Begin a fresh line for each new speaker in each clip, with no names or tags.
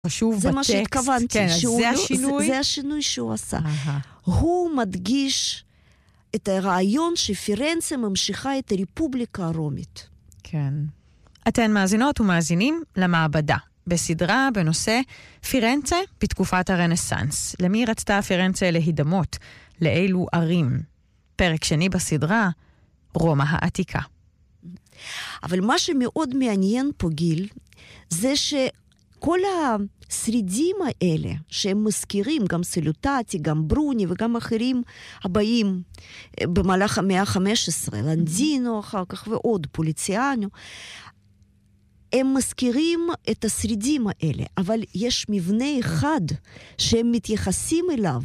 חשוב בטקסט.
זה מה שהתכוונתי.
כן, זה השינוי?
זה השינוי שהוא עשה. הוא מדגיש את הרעיון שפירנצה ממשיכה את הרפובליקה הרומית.
כן. אתן מאזינות ומאזינים למעבדה, בסדרה בנושא פירנצה בתקופת הרנסנס. למי רצתה פירנצה להידמות? לאילו ערים? פרק שני בסדרה, רומא העתיקה.
אבל מה שמאוד מעניין פה, גיל, זה שכל השרידים האלה, שהם מזכירים, גם סלוטטי, גם ברוני וגם אחרים הבאים במהלך המאה ה-15, לנדינו אחר כך ועוד, פוליציאנו, הם מזכירים את השרידים האלה, אבל יש מבנה אחד שהם מתייחסים אליו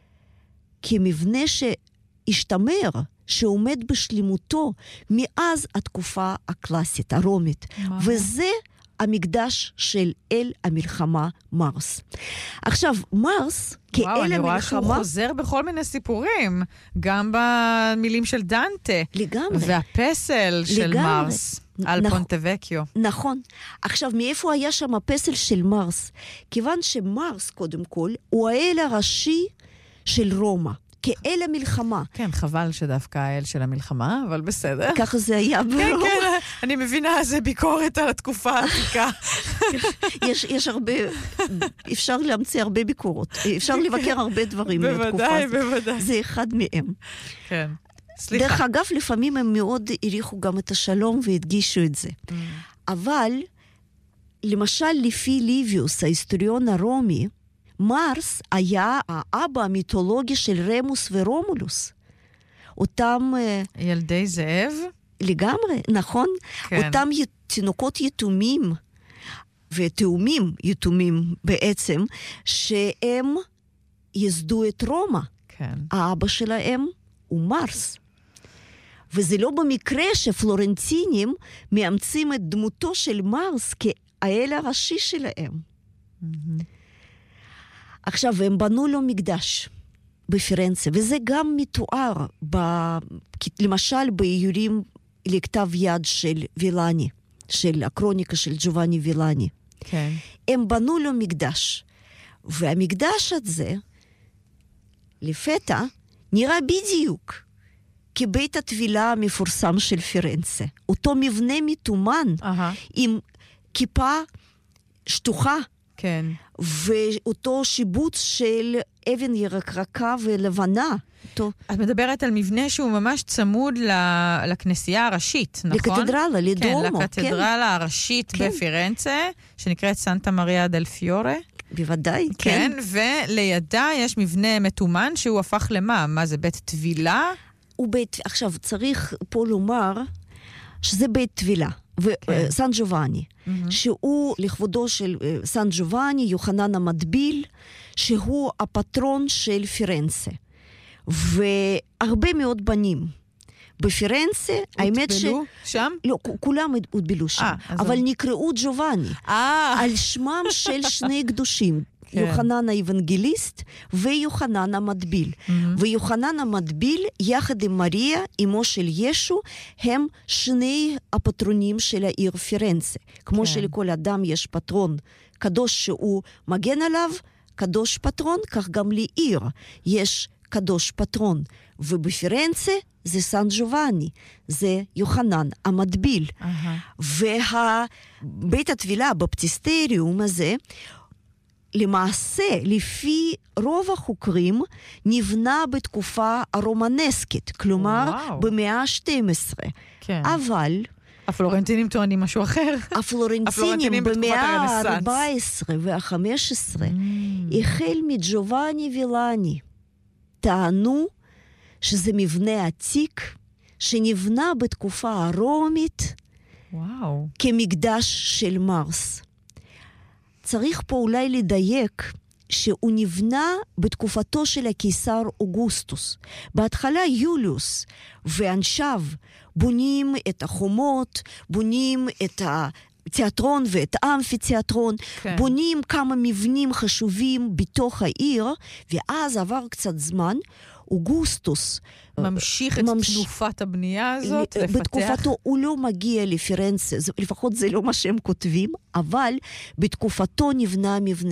כמבנה שהשתמר, שעומד בשלימותו מאז התקופה הקלאסית, הרומית. וזה המקדש של אל המלחמה מרס. עכשיו, מרס, כאל המלחמה...
אני רואה שהוא חוזר בכל מיני סיפורים, גם במילים של דנטה.
לגמרי.
והפסל של מרס. על פונטבקיו.
נכון. עכשיו, מאיפה היה שם הפסל של מרס? כיוון שמרס, קודם כל, הוא האל הראשי של רומא. כאל המלחמה.
כן, חבל שדווקא האל של המלחמה, אבל בסדר.
ככה זה היה ברור.
כן, כן, אני מבינה, זה ביקורת על התקופה העתיקה.
יש הרבה, אפשר להמציא הרבה ביקורות. אפשר לבקר הרבה דברים מהתקופה הזאת.
בוודאי.
זה אחד מהם.
כן. סליחה.
דרך אגב, לפעמים הם מאוד העריכו גם את השלום והדגישו את זה. אבל, למשל, לפי ליביוס, ההיסטוריון הרומי, מרס היה האבא המיתולוגי של רמוס ורומולוס. אותם...
ילדי זאב?
לגמרי, נכון. כן. אותם תינוקות יתומים, ותאומים יתומים בעצם, שהם יסדו את רומא.
כן.
האבא שלהם הוא מרס. וזה לא במקרה שפלורנטינים מאמצים את דמותו של מרס כאל הראשי שלהם. עכשיו, הם בנו לו מקדש בפירנצה, וזה גם מתואר, למשל, באיורים לכתב יד של וילני, של הקרוניקה של ג'ובאני וילני.
כן.
הם בנו לו מקדש, והמקדש הזה, לפתע, נראה בדיוק כבית התפילה המפורסם של פירנצה. אותו מבנה מתומן, עם כיפה שטוחה,
כן.
ואותו שיבוץ של אבן ירקרקה ולבנה.
את מדברת על מבנה שהוא ממש צמוד לכנסייה הראשית, נכון?
לקתדרלה, לדומו.
כן, לקתדרלה הראשית בפירנצה, שנקראת סנטה מריה דל פיורה.
בוודאי,
כן. ולידה יש מבנה מתומן שהוא הפך למה? מה זה, בית טבילה?
עכשיו, צריך פה לומר שזה בית טבילה. וסן ג'ובאני, שהוא לכבודו של סן ג'ובאני, יוחנן המטביל, שהוא הפטרון של פירנצה. והרבה מאוד בנים בפירנצה, האמת
הוטבלו שם?
לא, כולם הוטבלו שם, אבל נקראו ג'ובאני, על שמם של שני קדושים, יוחנן האבנגליסט ויוחנן המטביל. ויוחנן המטביל, יחד עם מריה, אמו של ישו, הם שני הפטרונים של העיר פירנצה. כמו שלכל אדם יש פטרון קדוש שהוא מגן עליו, קדוש פטרון, כך גם לעיר יש קדוש פטרון. ובפירנצה זה סן ג'ובאני, זה יוחנן המטביל. ובית התפילה, הבפטיסטריום הזה, למעשה, לפי רוב החוקרים, נבנה בתקופה הרומנסקית, כלומר, במאה ה-12.
כן.
אבל...
הפלורנטינים טוענים משהו אחר.
הפלורנטינים במאה ה-14 וה-15, החל מג'ובאני וילני, טענו שזה מבנה עתיק, שנבנה בתקופה הרומית, כמקדש של מרס. צריך פה אולי לדייק שהוא נבנה בתקופתו של הקיסר אוגוסטוס. בהתחלה יוליוס ואנשיו בונים את החומות, בונים את התיאטרון ואת האמפיתיאטרון, בונים כמה מבנים חשובים בתוך העיר, ואז עבר קצת זמן, אוגוסטוס
ממשיך את תנופת הבנייה הזאת, לפתח.
בתקופתו הוא לא מגיע לפירנצה, לפחות זה לא מה שהם כותבים, אבל בתקופתו נבנה מבנה